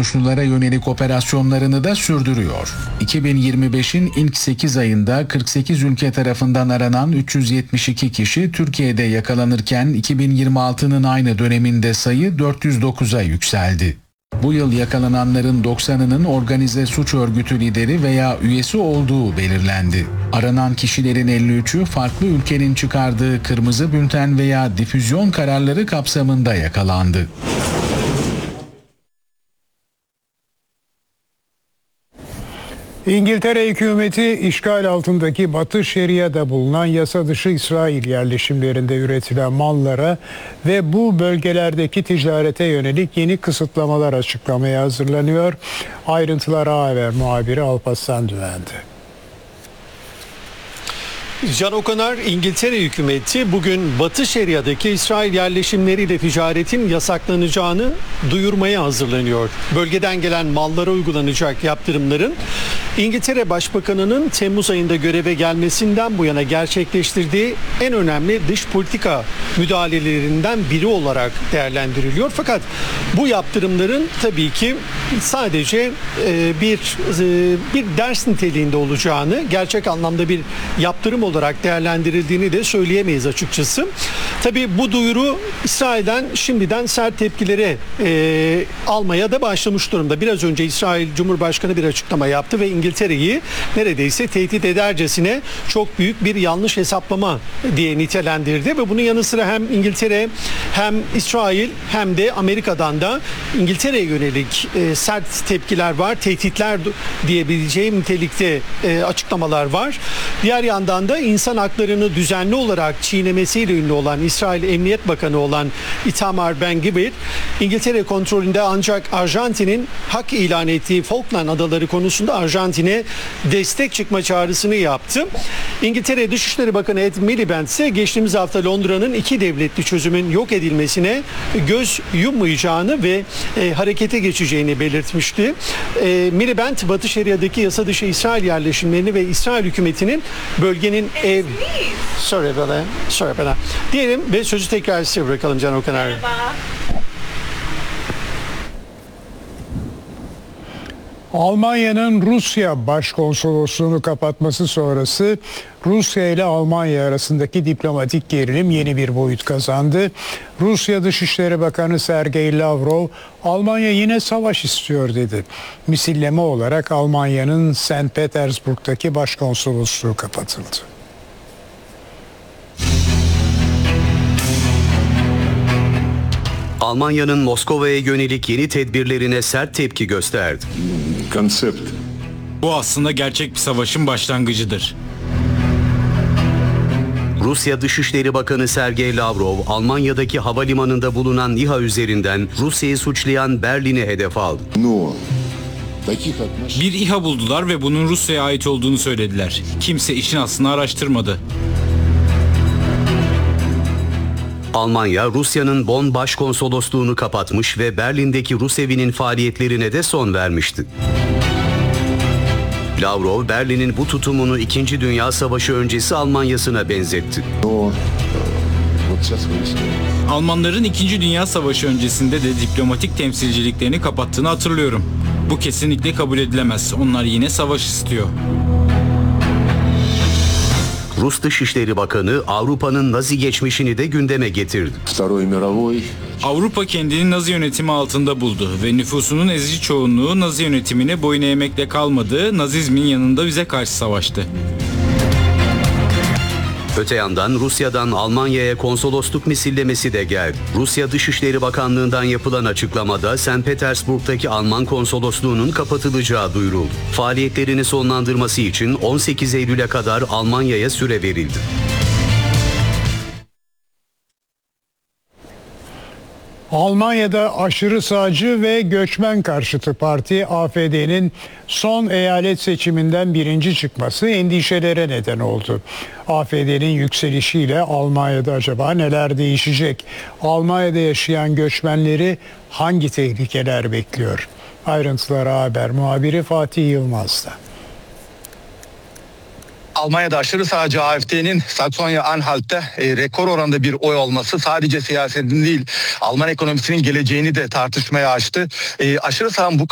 suçlulara yönelik operasyonlarını da sürdürüyor. 2025'in ilk 8 ayında 48 ülke tarafından aranan 372 kişi Türkiye'de yakalanırken 2026'nın aynı döneminde sayı 409'a yükseldi. Bu yıl yakalananların 90'ının organize suç örgütü lideri veya üyesi olduğu belirlendi. Aranan kişilerin 53'ü farklı ülkenin çıkardığı kırmızı bülten veya difüzyon kararları kapsamında yakalandı. İngiltere hükümeti işgal altındaki Batı Şeria'da bulunan yasa dışı İsrail yerleşimlerinde üretilen mallara ve bu bölgelerdeki ticarete yönelik yeni kısıtlamalar açıklamaya hazırlanıyor. Ayrıntıları Haber muhabiri Alparslan Düvendi. Can Okanar, İngiltere hükümeti bugün Batı Şeria'daki İsrail yerleşimleriyle ticaretin yasaklanacağını duyurmaya hazırlanıyor. Bölgeden gelen mallara uygulanacak yaptırımların İngiltere Başbakanı'nın Temmuz ayında göreve gelmesinden bu yana gerçekleştirdiği en önemli dış politika müdahalelerinden biri olarak değerlendiriliyor. Fakat bu yaptırımların tabii ki sadece bir ders niteliğinde olacağını, gerçek anlamda bir yaptırım olarak değerlendirildiğini de söyleyemeyiz açıkçası. Tabii bu duyuru İsrail'den şimdiden sert tepkileri almaya da başlamış durumda. Biraz önce İsrail Cumhurbaşkanı bir açıklama yaptı ve İngiltere'yi neredeyse tehdit edercesine çok büyük bir yanlış hesaplama diye nitelendirdi ve bunun yanı sıra hem İngiltere hem İsrail hem de Amerika'dan da İngiltere'ye yönelik sert tepkiler var, tehditler diyebileceğim nitelikte açıklamalar var. Diğer yandan da insan haklarını düzenli olarak çiğnemesiyle ünlü olan İsrail Emniyet Bakanı olan Itamar Ben-Gvir, İngiltere kontrolünde ancak Arjantin'in hak ilan ettiği Falkland Adaları konusunda Arjantin'e destek çıkma çağrısını yaptı. İngiltere Dışişleri Bakanı Ed Miliband ise geçtiğimiz hafta Londra'nın iki devletli çözümün yok edilmesine göz yummayacağını ve harekete geçeceğini belirtmişti. Miliband, Batı Şeria'daki yasa dışı İsrail yerleşimlerini ve İsrail hükümetinin bölgenin diyelim ve sözü tekrar size bırakalım Can Okanar. Almanya'nın Rusya başkonsolosluğunu kapatması sonrası Rusya ile Almanya arasındaki diplomatik gerilim yeni bir boyut kazandı. Rusya Dışişleri Bakanı Sergey Lavrov, Almanya yine savaş istiyor dedi. Misilleme olarak Almanya'nın St. Petersburg'daki başkonsolosluğu kapatıldı. Almanya'nın Moskova'ya yönelik yeni tedbirlerine sert tepki gösterdi. Bu aslında gerçek bir savaşın başlangıcıdır. Rusya Dışişleri Bakanı Sergey Lavrov, Almanya'daki havalimanında bulunan İHA üzerinden Rusya'yı suçlayan Berlin'i hedef aldı. Bir İHA buldular ve bunun Rusya'ya ait olduğunu söylediler. Kimse işin aslını araştırmadı. Almanya, Rusya'nın Bonn başkonsolosluğunu kapatmış ve Berlin'deki Rus evinin faaliyetlerine de son vermişti. Lavrov, Berlin'in bu tutumunu 2. Dünya Savaşı öncesi Almanya'sına benzetti. Almanların 2. Dünya Savaşı öncesinde de diplomatik temsilciliklerini kapattığını hatırlıyorum. Bu kesinlikle kabul edilemez. Onlar yine savaş istiyor. Rus Dışişleri Bakanı Avrupa'nın Nazi geçmişini de gündeme getirdi. Avrupa kendini Nazi yönetimi altında buldu ve nüfusunun ezici çoğunluğu Nazi yönetimine boyun eğmekle kalmadı, Nazizmin yanında bize karşı savaştı. Öte yandan Rusya'dan Almanya'ya konsolosluk misillemesi de geldi. Rusya Dışişleri Bakanlığı'ndan yapılan açıklamada St. Petersburg'daki Alman konsolosluğunun kapatılacağı duyuruldu. Faaliyetlerini sonlandırması için 18 Eylül'e kadar Almanya'ya süre verildi. Almanya'da aşırı sağcı ve göçmen karşıtı parti AfD'nin son eyalet seçiminden birinci çıkması endişelere neden oldu. AfD'nin yükselişiyle Almanya'da acaba neler değişecek? Almanya'da yaşayan göçmenleri hangi tehlikeler bekliyor? Ayrıntıları Haber muhabiri Fatih Yılmaz'da. Almanya'da aşırı sağcı AfD'nin Saksonya-Anhalt'ta rekor oranda bir oy alması sadece siyasetin değil, Alman ekonomisinin geleceğini de tartışmaya açtı. Aşırı sağın bu